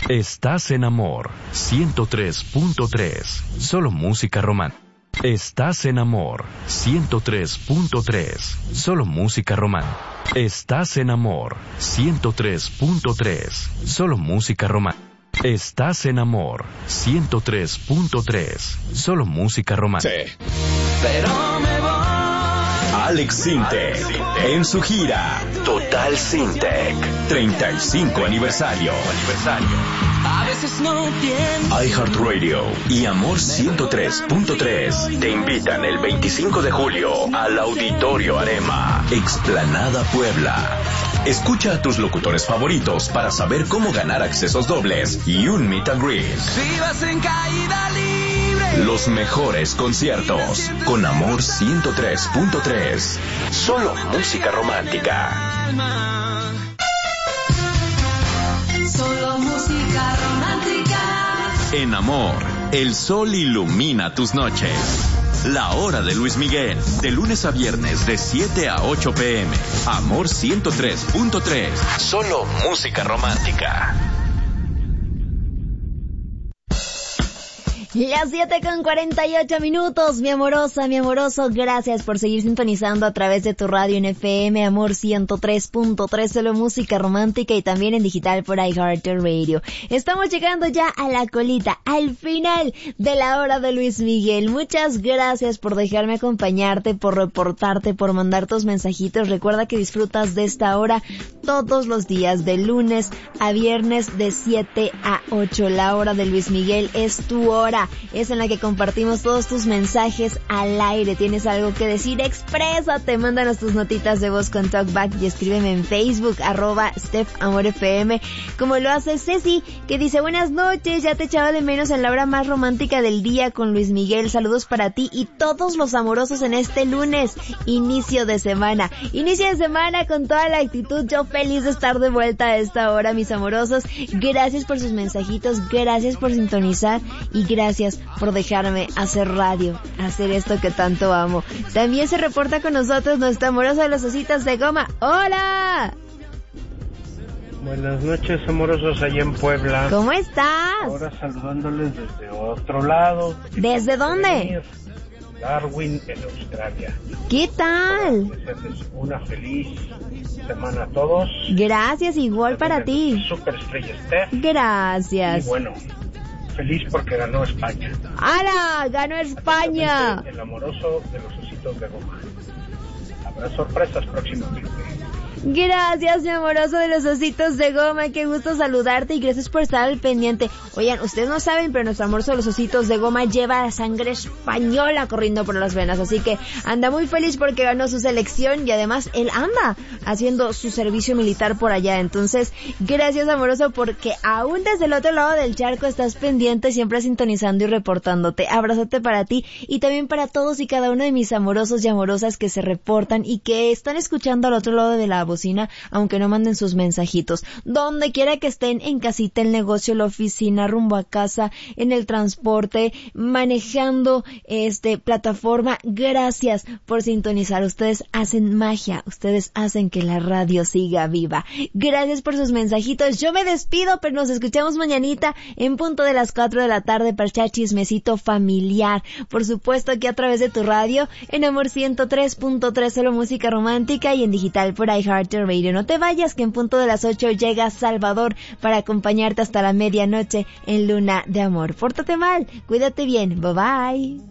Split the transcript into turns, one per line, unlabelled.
Estás en Amor 103.3. Solo música romántica. Estás en Amor 103.3. Solo música romántica. Estás en Amor 103.3. Solo música romántica. Estás en Amor 103.3. Solo música romántica.
Sí. Pero me voy. Alex Sintek en su gira Total Sintek 35 aniversario.
A veces no entiendo.
iHeartRadio y Amor 103.3 te invitan el 25 de julio al Auditorio Arema, Explanada Puebla. Escucha a tus locutores favoritos para saber cómo ganar accesos dobles y un meet and greet.
Si vas en caída libre.
Los mejores conciertos con Amor 103.3. Solo música romántica.
Solo música romántica.
En Amor, el sol ilumina tus noches. La hora de Luis Miguel, de lunes a viernes de 7 a 8 p.m. Amor 103.3. Solo música romántica.
Las 7:48, mi amorosa, mi amoroso, gracias por seguir sintonizando a través de tu radio en FM, Amor 103.3, solo música romántica y también en digital por iHeartRadio. Estamos llegando ya a la colita, al final de la hora de Luis Miguel. Muchas gracias por dejarme acompañarte, por reportarte, por mandar tus mensajitos. Recuerda que disfrutas de esta hora todos los días, de lunes a viernes de 7 a 8. La hora de Luis Miguel es tu hora. Es en la que compartimos todos tus mensajes al aire. ¿Tienes algo que decir? Exprésate, mándanos tus notitas de voz con Talkback y escríbeme en Facebook, @StefAmorFM, como lo hace Ceci, que dice: buenas noches, ya te echaba de menos en la hora más romántica del día con Luis Miguel. Saludos para ti y todos los amorosos en este lunes, inicio de semana. Inicio de semana con toda la actitud. Yo feliz de estar de vuelta a esta hora, mis amorosos. Gracias por sus mensajitos, gracias por sintonizar y gracias por dejarme hacer radio, hacer esto que tanto amo. También se reporta con nosotros nuestra amorosa de los ositos de goma. ¡Hola!
Buenas noches, amorosos, allá en Puebla.
¿Cómo estás?
Ahora saludándoles desde otro lado.
¿Desde dónde?
Darwin, en Australia.
¿Qué tal?
Desearles una feliz semana a todos.
Gracias, igual para ti.
Super estrella Steph.
Gracias.
Y bueno, feliz porque ganó España.
¡Hala! ¡Ganó España!
El amoroso de los ositos de goma. Habrá sorpresas próximamente.
Gracias, mi amoroso de los ositos de goma, qué gusto saludarte y gracias por estar al pendiente. Oigan, ustedes no saben, pero nuestro amoroso de los ositos de goma lleva sangre española corriendo por las venas, así que anda muy feliz porque ganó su selección y además él anda haciendo su servicio militar por allá. Entonces, gracias, amoroso, porque aún desde el otro lado del charco estás pendiente, siempre sintonizando y reportándote. Abrazote para ti y también para todos y cada uno de mis amorosos y amorosas que se reportan y que están escuchando al otro lado de la bocina, aunque no manden sus mensajitos. Donde quiera que estén, en casita, el negocio, la oficina, rumbo a casa, en el transporte, manejando plataforma, gracias por sintonizar. Ustedes hacen magia, ustedes hacen que la radio siga viva. Gracias por sus mensajitos. Yo me despido, pero nos escuchamos mañanita en punto de las 4 de la tarde para echar chismecito familiar. Por supuesto, aquí a través de tu radio, en Amor 103.3, solo música romántica y en digital por iHeartRadio. No te vayas, que en punto de las 8 llega Salvador para acompañarte hasta la medianoche en Luna de Amor. Pórtate mal, cuídate bien, bye bye.